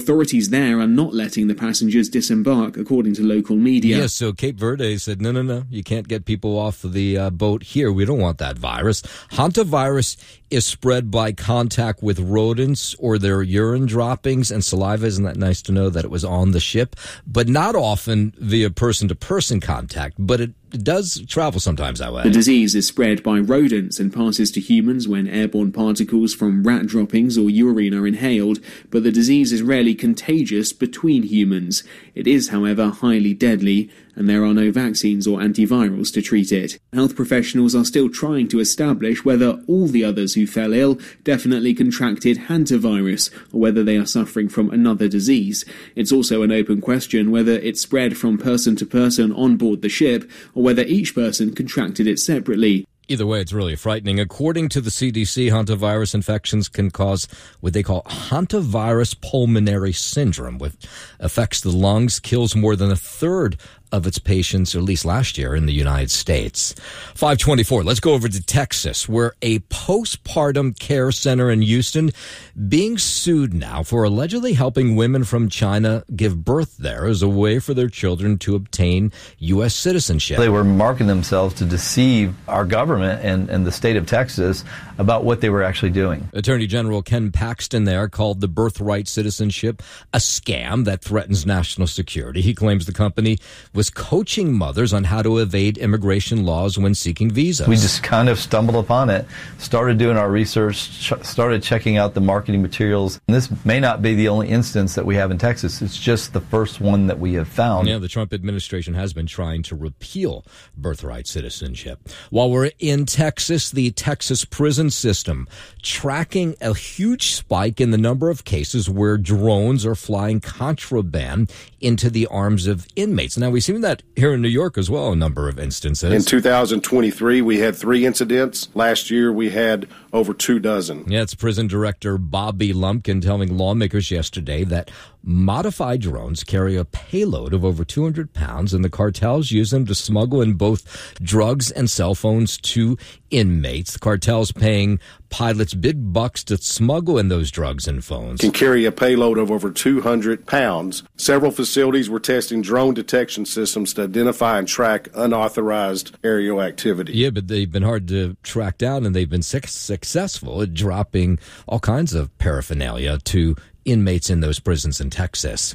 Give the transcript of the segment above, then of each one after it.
Authorities there are not letting the passengers disembark, according to local media. Yes, so Cape Verde said, no, you can't get people off the boat here. We don't want that virus. Hantavirus is spread by contact with rodents or their urine droppings and saliva. Isn't that nice to know that it was on the ship? But not often via person-to-person contact, but it does travel sometimes that way. The disease is spread by rodents and passes to humans when airborne particles from rat droppings or urine are inhaled, but the disease is rarely contagious between humans. It is, however, highly deadly, and there are no vaccines or antivirals to treat it. Health professionals are still trying to establish whether all the others who fell ill definitely contracted hantavirus, or whether they are suffering from another disease. It's also an open question whether it spread from person to person on board the ship, or whether each person contracted it separately. Either way, it's really frightening. According to the CDC, hantavirus infections can cause what they call hantavirus pulmonary syndrome, which affects the lungs, kills more than a third of its patients, or at least last year, in the United States. 524, let's go over to Texas, where a postpartum care center in Houston being sued now for allegedly helping women from China give birth there as a way for their children to obtain U.S. citizenship. They were marking themselves to deceive our government and the state of Texas about what they were actually doing. Attorney General Ken Paxton there called the birthright citizenship a scam that threatens national security. He claims the company was coaching mothers on how to evade immigration laws when seeking visas. We just kind of stumbled upon it, started doing our research, started checking out the marketing materials. And this may not be the only instance that we have in Texas. It's just the first one that we have found. Yeah, the Trump administration has been trying to repeal birthright citizenship. While we're in Texas, the Texas prison system tracking a huge spike in the number of cases where drones are flying contraband into the arms of inmates. Now, we've seen that here in New York as well, a number of instances. In 2023, we had 3 incidents. Last year, we had over 24. Yeah, it's prison director Bobby Lumpkin telling lawmakers yesterday that modified drones carry a payload of over 200 pounds, and the cartels use them to smuggle in both drugs and cell phones to inmates. The cartels paying pilots big bucks to smuggle in those drugs and phones. Can carry a payload of over 200 pounds. Several facilities were testing drone detection systems to identify and track unauthorized aerial activity. Yeah, but they've been hard to track down, and they've been successful at dropping all kinds of paraphernalia to inmates in those prisons in Texas.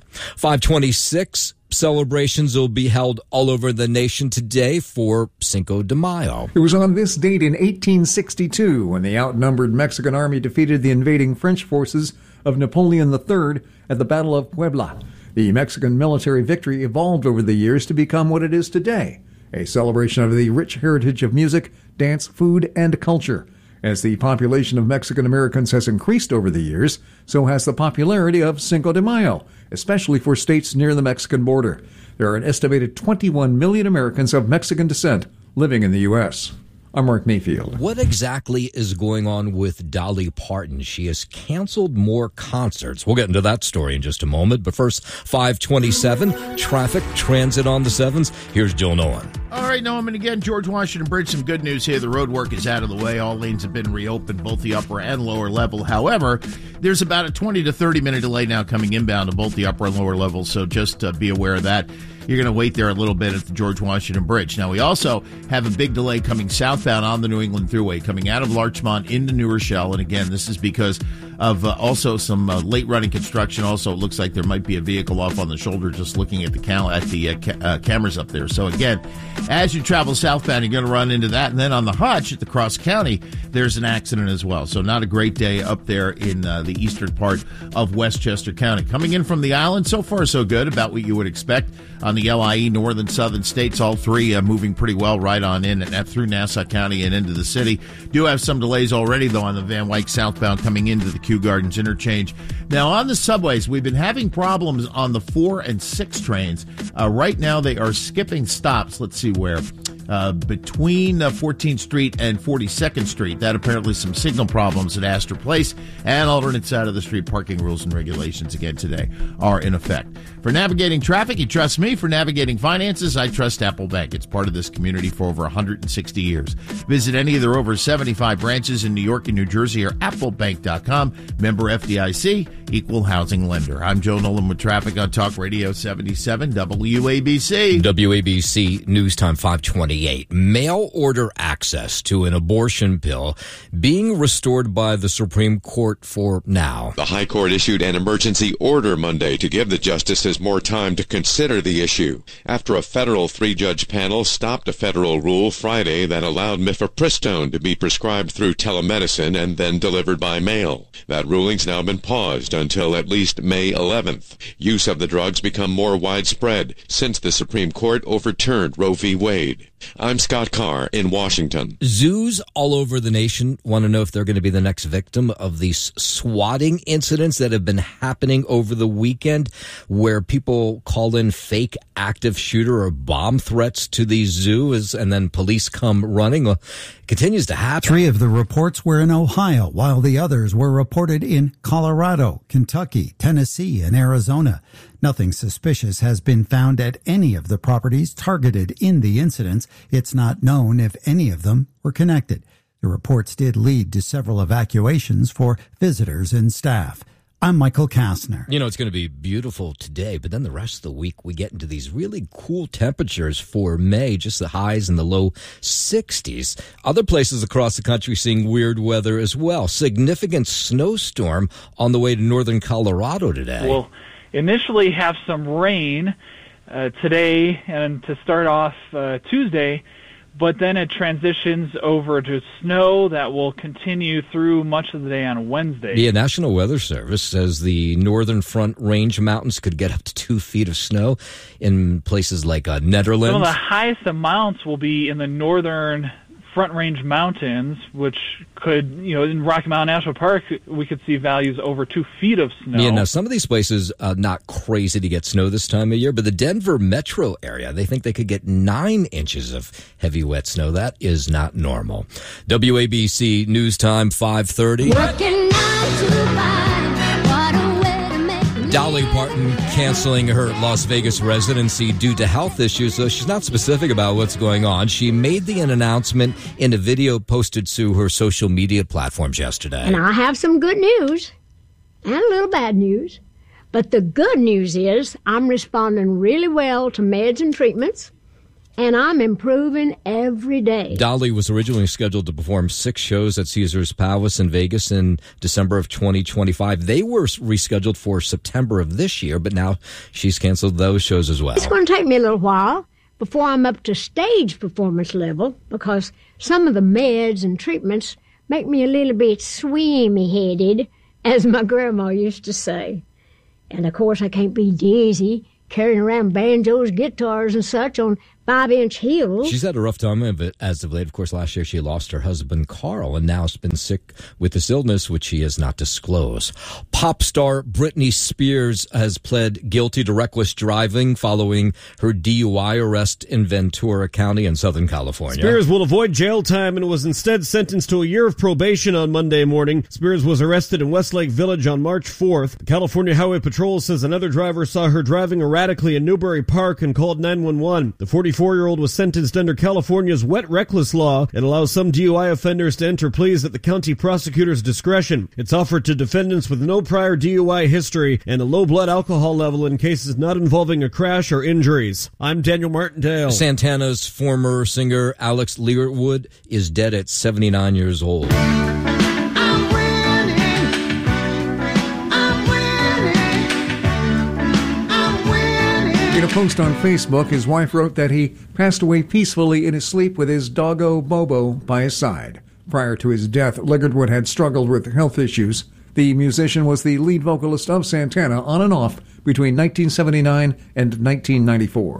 526, celebrations will be held all over the nation today for Cinco de Mayo. It was on this date in 1862 when the outnumbered Mexican army defeated the invading French forces of Napoleon III at the Battle of Puebla. The Mexican military victory evolved over the years to become what it is today, a celebration of the rich heritage of music, dance, food, and culture. As the population of Mexican Americans has increased over the years, so has the popularity of Cinco de Mayo, especially for states near the Mexican border. There are an estimated 21 million Americans of Mexican descent living in the U.S. I'm Mark Mayfield. What exactly is going on with Dolly Parton? She has canceled more concerts. We'll get into that story in just a moment. But first, 527, traffic, transit on the 7s. Here's Joe Nolan. All right, Noam, and again, George Washington Bridge, some good news here. The road work is out of the way. All lanes have been reopened, both the upper and lower level. However, there's about a 20 to 30-minute delay now coming inbound to both the upper and lower levels, so just be aware of that. You're going to wait there a little bit at the George Washington Bridge. Now, we also have a big delay coming southbound on the New England Thruway, coming out of Larchmont into New Rochelle. And again, this is because of also some late-running construction. Also, it looks like there might be a vehicle off on the shoulder just looking at the cameras up there. So again, as you travel southbound, you're going to run into that. And then on the Hutch at the Cross County, there's an accident as well. So not a great day up there in the eastern part of Westchester County. Coming in from the island, so far so good, about what you would expect on the LIE, northern southern states, all three moving pretty well right on in and through Nassau County and into the city. Do have some delays already, though, on the Van Wyck southbound coming into the Kew Gardens interchange. Now, on the subways, we've been having problems on the 4 and 6 trains. Right now, they are skipping stops. Let's see where. between 14th Street and 42nd Street. That apparently some signal problems at Astor Place, and alternate side of the street parking rules and regulations again today are in effect. For navigating traffic, you trust me. For navigating finances, I trust Apple Bank. It's part of this community for over 160 years. Visit any of their over 75 branches in New York and New Jersey or applebank.com. Member FDIC, equal housing lender. I'm Joe Nolan with traffic on Talk Radio 77 WABC. WABC News Time 528. Mail order access to an abortion pill being restored by the Supreme Court for now. The High Court issued an emergency order Monday to give the justices more time to consider the issue after a federal three-judge panel stopped a federal rule Friday that allowed mifepristone to be prescribed through telemedicine and then delivered by mail. That ruling's now been paused until at least May 11th. Use of the drugs become more widespread since the Supreme Court overturned Roe v. Wade. I'm Scott Carr in Washington. Zoos all over the nation want to know if they're going to be the next victim of these swatting incidents that have been happening over the weekend, where people call in fake active shooter or bomb threats to these zoos and then police come running. Well, it continues to happen. 3 of the reports were in Ohio, while the others were reported in Colorado, Kentucky, Tennessee, and Arizona. Nothing suspicious has been found at any of the properties targeted in the incidents. It's not known if any of them were connected. The reports did lead to several evacuations for visitors and staff. I'm Michael Kastner. You know, it's going to be beautiful today, but then the rest of the week we get into these really cool temperatures for May, just the highs in the low 60s. Other places across the country seeing weird weather as well. Significant snowstorm on the way to northern Colorado today. We'll initially have some rain today and to start off Tuesday, but then it transitions over to snow that will continue through much of the day on Wednesday. The National Weather Service says the northern Front Range mountains could get up to 2 feet of snow in places like Netherlands. Some of the highest amounts will be in the northern Front Range Mountains, which could, in Rocky Mountain National Park, we could see values over 2 feet of snow. Yeah, now some of these places, not crazy to get snow this time of year, but the Denver metro area, they think they could get 9 inches of heavy wet snow. That is not normal. WABC News Time 5:30. Working 9 to 5, what a way to make me. Dolly Parton canceling her Las Vegas residency due to health issues, so she's not specific about what's going on. She made the announcement in a video posted to her social media platforms yesterday. And I have some good news and a little bad news. But the good news is I'm responding really well to meds and treatments, and I'm improving every day. Dolly was originally scheduled to perform 6 shows at Caesars Palace in Vegas in December of 2025. They were rescheduled for September of this year, but now she's canceled those shows as well. It's going to take me a little while before I'm up to stage performance level, because some of the meds and treatments make me a little bit swimmy-headed, as my grandma used to say. And, of course, I can't be dizzy carrying around banjos, guitars, and such on 5-inch heels. She's had a rough time of it as of late. Of course, last year she lost her husband, Carl, and now has been sick with this illness, which she has not disclosed. Pop star Britney Spears has pled guilty to reckless driving following her DUI arrest in Ventura County in Southern California. Spears will avoid jail time and was instead sentenced to a year of probation on Monday morning. Spears was arrested in Westlake Village on March 4th. The California Highway Patrol says another driver saw her driving erratically in Newbury Park and called 911. The 44-year-old was sentenced under California's wet reckless law. It allows some DUI offenders to enter pleas at the county prosecutor's discretion. It's offered to defendants with no prior DUI history and a low blood alcohol level in cases not involving a crash or injuries. I'm Daniel Martindale. Santana's former singer Alex Learwood is dead at 79 years old. In a post on Facebook, his wife wrote that he passed away peacefully in his sleep with his doggo Bobo by his side. Prior to his death, Legerwood had struggled with health issues. The musician was the lead vocalist of Santana on and off between 1979 and 1994.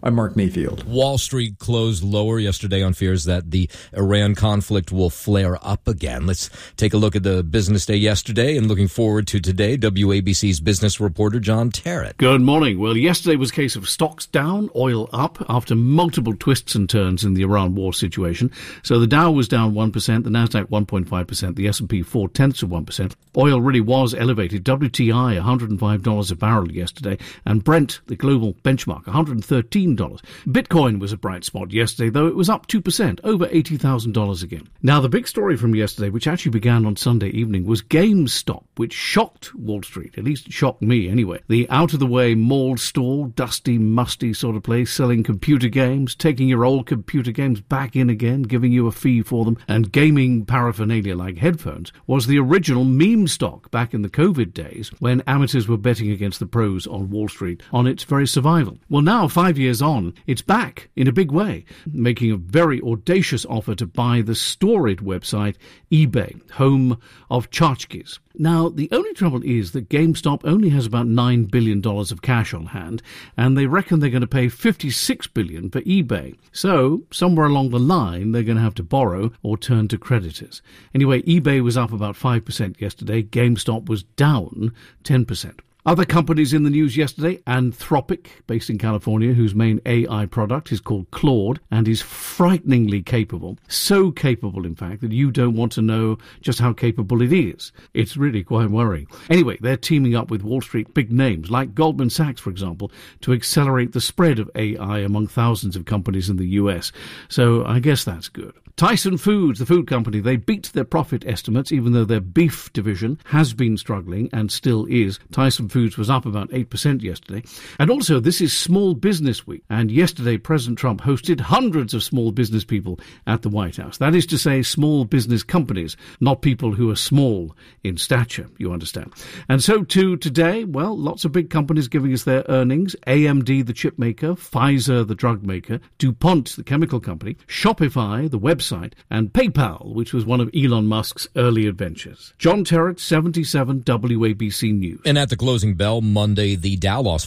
I'm Mark Mayfield. Wall Street closed lower yesterday on fears that the Iran conflict will flare up again. Let's take a look at the business day yesterday and looking forward to today. WABC's business reporter John Terrett. Good morning. Well, yesterday was a case of stocks down, oil up after multiple twists and turns in the Iran war situation. So the Dow was down 1%, the Nasdaq 1.5%, the S&P 0.4%. Oil really was elevated. WTI $105 a barrel yesterday, and Brent, the global benchmark, $113. Bitcoin was a bright spot yesterday, though it was up 2%, over $80,000 again. Now, the big story from yesterday, which actually began on Sunday evening, was GameStop, which shocked Wall Street. At least it shocked me, anyway. The out-of-the-way mall store, dusty, musty sort of place, selling computer games, taking your old computer games back in again, giving you a fee for them, and gaming paraphernalia like headphones, was the original meme stock back in the COVID days when amateurs were betting against the pros on Wall Street on its very survival. Well, now, 5 years on, it's back in a big way, making a very audacious offer to buy the storied website eBay, home of tchotchkes. Now, the only trouble is that GameStop only has about $9 billion of cash on hand, and they reckon they're going to pay $56 billion for eBay. So, somewhere along the line, they're going to have to borrow or turn to creditors. Anyway, eBay was up about 5% yesterday. GameStop was down 10%. Other companies in the news yesterday, Anthropic, based in California, whose main AI product is called Claude and is frighteningly capable. So capable, in fact, that you don't want to know just how capable it is. It's really quite worrying. Anyway, they're teaming up with Wall Street big names, like Goldman Sachs, for example, to accelerate the spread of AI among thousands of companies in the US. So I guess that's good. Tyson Foods, the food company, they beat their profit estimates, even though their beef division has been struggling and still is. Tyson Foods was up about 8% yesterday. And also, this is Small Business Week. And yesterday, President Trump hosted hundreds of small business people at the White House. That is to say, small business companies, not people who are small in stature, you understand. And so, too, today, well, lots of big companies giving us their earnings. AMD, the chip maker, Pfizer, the drug maker, DuPont, the chemical company, Shopify, the website, and PayPal, which was one of Elon Musk's early adventures. John Terrett, 77 WABC News. And at the closing bell Monday, the Dow lost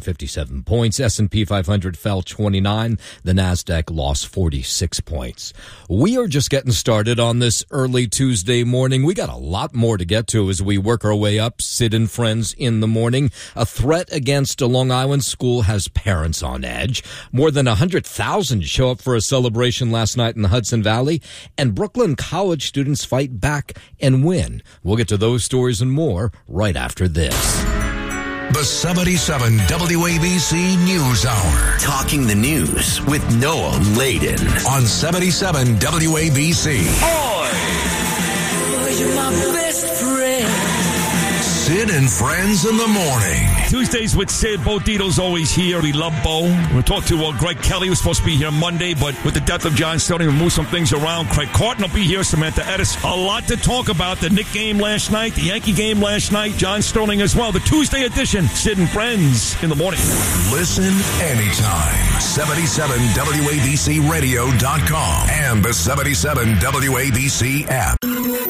557 points, S&P 500 fell 29, the Nasdaq lost 46 points. We are just getting started on this early Tuesday morning. We got a lot more to get to as we work our way up. Sid and Friends in the morning. A threat against a Long Island school has parents on edge. More than 100,000 show up for a celebration last night in the Hudson Valley, and Brooklyn College students fight back and win. We'll get to those stories and more right after this. The 77 WABC News Hour. Talking the news with Noah Layden on 77 WABC. Oh, you're my best friend. Sid and Friends in the morning. Tuesdays with Sid. Bo Dito's always here. We love Bo. We'll talk to Greg Kelly, who's supposed to be here Monday, but with the death of John Sterling, we'll move some things around. Craig Carton will be here. Samantha Edis. A lot to talk about. The Knick game last night, the Yankee game last night, John Sterling as well. The Tuesday edition, Sid and Friends in the morning. Listen anytime. 77WABCRadio.com and the 77 WABC app.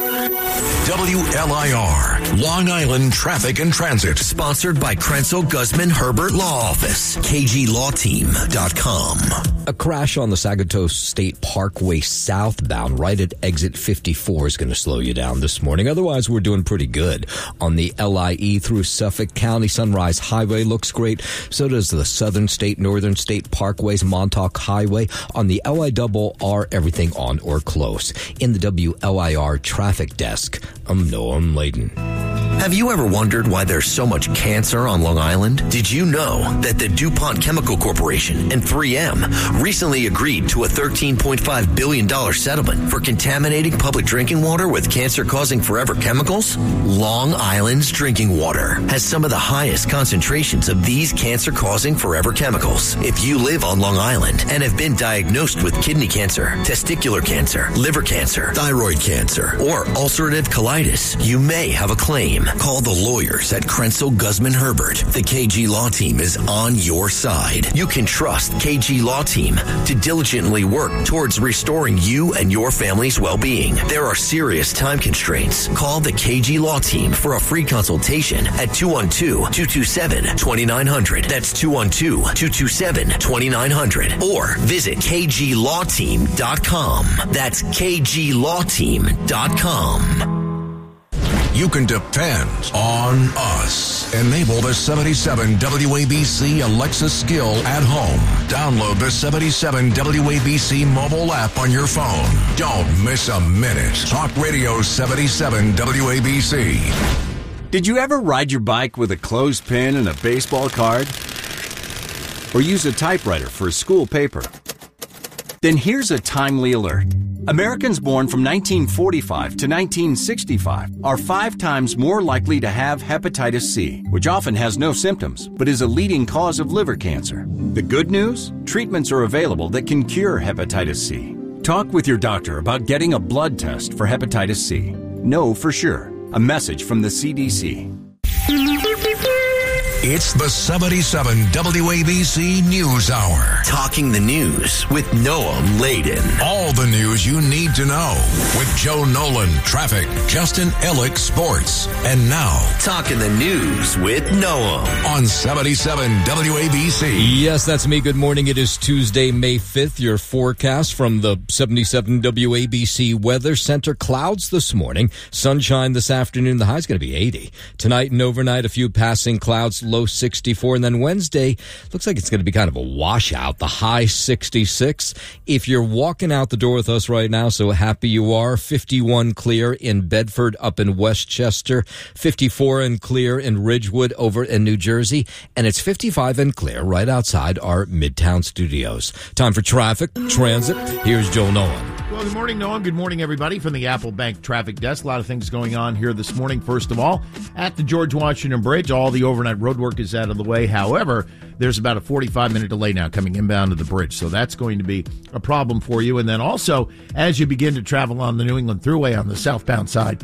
WLIR, Long Island Traffic and Transit. Sponsored by Krenzel Guzman Herbert Law Office. KGLawTeam.com. A crash on the Sagatow State Parkway southbound right at exit 54 is going to slow you down this morning. Otherwise, we're doing pretty good. On the LIE through Suffolk County, Sunrise Highway looks great. So does the Southern State, Northern State Parkways, Montauk Highway. On the LIRR, everything on or close. In the WLIR traffic desk, I'm Noam Layden. Have you ever wondered why there's so much cancer on Long Island? Did you know that the DuPont Chemical Corporation and 3M recently agreed to a $13.5 billion settlement for contaminating public drinking water with cancer-causing forever chemicals? Long Island's drinking water has some of the highest concentrations of these cancer-causing forever chemicals. If you live on Long Island and have been diagnosed with kidney cancer, testicular cancer, liver cancer, thyroid cancer, or ulcerative colitis, you may have a claim. Call the lawyers at Krenzel Guzman Herbert. The KG Law Team is on your side. You can trust KG Law Team to diligently work towards restoring you and your family's well-being. There are serious time constraints. Call the KG Law Team for a free consultation at 212-227-2900. That's 212-227-2900. Or visit kglawteam.com. That's kglawteam.com. You can depend on us. Enable the 77 WABC Alexa skill at home. Download the 77 WABC mobile app on your phone. Don't miss a minute. Talk Radio 77 WABC. Did you ever ride your bike with a clothespin and a baseball card? Or use a typewriter for school paper? Then here's a timely alert. Americans born from 1945 to 1965 are 5 times more likely to have hepatitis C, which often has no symptoms, but is a leading cause of liver cancer. The good news? Treatments are available that can cure hepatitis C. Talk with your doctor about getting a blood test for hepatitis C. Know for sure. A message from the CDC. It's the 77 WABC News Hour. Talking the news with Noam Laden. All the news you need to know with Joe Nolan, traffic, Justin Ellick, sports. And now, Talking the news with Noam on 77 WABC. Yes, that's me. Good morning. It is Tuesday, May 5th. Your forecast from the 77 WABC Weather Center. Clouds this morning. Sunshine this afternoon. The high's going to be 80. Tonight and overnight, a few passing clouds. Low 64. And then Wednesday, looks like it's going to be kind of a washout. The high 66. If you're walking out the door with us right now, so happy you are. 51 clear in Bedford up in Westchester. 54 and clear in Ridgewood over in New Jersey. And it's 55 and clear right outside our Midtown studios. Time for traffic, transit. Here's Joe Nolan. Well, good morning, Noam. Good morning, everybody, from the Apple Bank Traffic Desk. A lot of things going on here this morning. First of all, at the George Washington Bridge, all the overnight road work is out of the way. However, there's about a 45-minute delay now coming inbound to the bridge, so that's going to be a problem for you. And then also, as you begin to travel on the New England Thruway on the southbound side,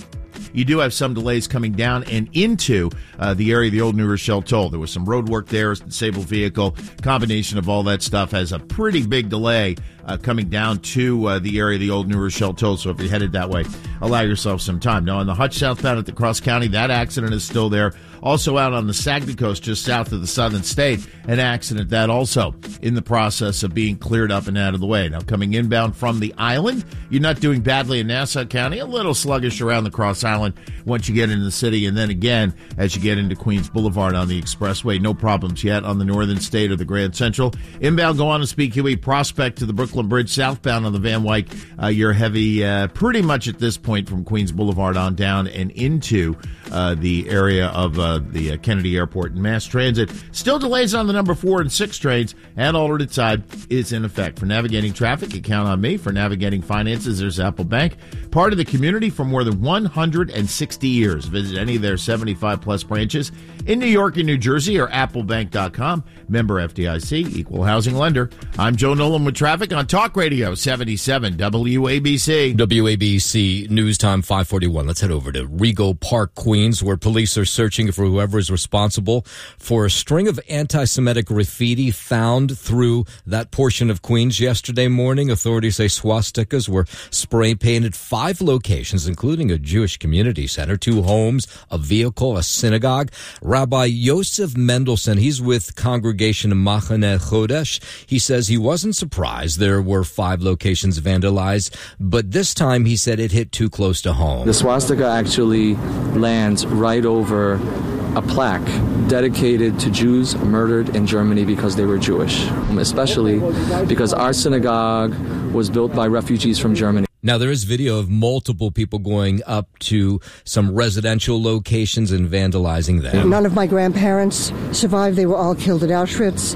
you do have some delays coming down and into the area of the old New Rochelle toll. There was some road work there, a disabled vehicle. Combination of all that stuff has a pretty big delay coming down to the area of the old New Rochelle toll. So if you're headed that way, allow yourself some time. Now, on the Hutch southbound at the Cross County, that accident is still there. Also out on the Saginaw Coast, just south of the Southern State, an accident that also in the process of being cleared up and out of the way. Now, coming inbound from the island, you're not doing badly in Nassau County, a little sluggish around the Cross Island once you get into the city. And then again, as you get into Queens Boulevard on the Expressway, no problems yet on the Northern State or the Grand Central. Inbound, go on to Speak Huey, Prospect to the Brooklyn Bridge, southbound on the Van Wyck. You're heavy pretty much at this point from Queens Boulevard on down and into the area of the Kennedy Airport. And mass transit still delays on the number 4 and 6 trains, and alternate side is in effect. For navigating traffic, you count on me. For navigating finances, there's Apple Bank, part of the community for more than 160 years. Visit any of their 75-plus branches in New York and New Jersey or applebank.com. Member FDIC, equal housing lender. I'm Joe Nolan with traffic on Talk Radio 77 WABC. WABC News Time 541. Let's head over to Rego Park, Queens, where police are searching for whoever is responsible for a string of anti-Semitic graffiti found through that portion of Queens yesterday morning. Authorities say swastikas were spray painted 5 locations, including a Jewish community center, 2 homes, a vehicle, a synagogue. Rabbi Yosef Mendelson, he's with Congregation Machane Chodesh. He says he wasn't surprised there were 5 locations vandalized, but this time he said it hit too close to home. The swastika actually lands right over a plaque dedicated to Jews murdered in Germany because they were Jewish, especially because our synagogue was built by refugees from Germany. Now, there is video of multiple people going up to some residential locations and vandalizing them. None of my grandparents survived. They were all killed at Auschwitz.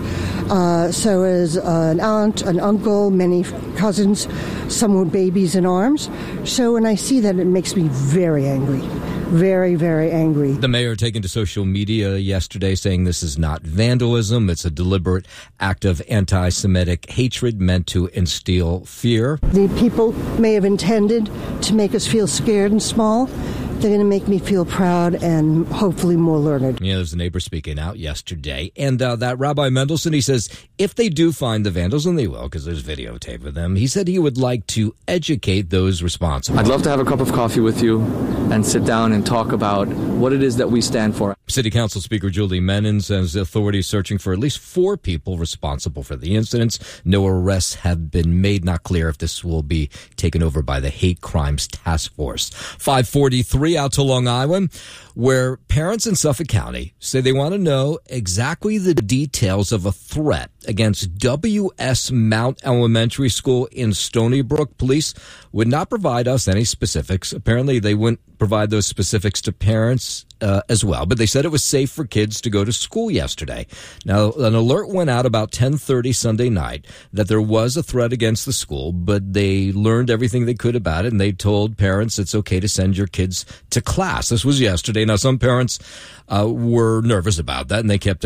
So is an aunt, an uncle, many cousins, some with babies in arms. So when I see that, it makes me very angry. Very, very angry. The mayor taken to social media yesterday saying this is not vandalism. It's a deliberate act of anti-Semitic hatred meant to instill fear. The people may have intended to make us feel scared and small, They're going to make me feel proud and hopefully more learned. Yeah, there's a neighbor speaking out yesterday. And that Rabbi Mendelson, he says, if they do find the vandals, and they will because there's videotape of them, he said he would like to educate those responsible. I'd love to have a cup of coffee with you and sit down and talk about what it is that we stand for. City Council Speaker Julie Menin says authorities searching for at least 4 people responsible for the incidents. No arrests have been made. Not clear if this will be taken over by the Hate Crimes Task Force. 543 out to Long Island, where parents in Suffolk County say they want to know exactly the details of a threat against W.S. Mount Elementary School in Stony Brook. Police would not provide us any specifics. Apparently, they wouldn't provide those specifics to parents as well, but they said it was safe for kids to go to school yesterday. Now, an alert went out about 10:30 Sunday night that there was a threat against the school, but they learned everything they could about it, and they told parents it's okay to send your kids to class. This was yesterday. Now, some parents were nervous about that, and they kept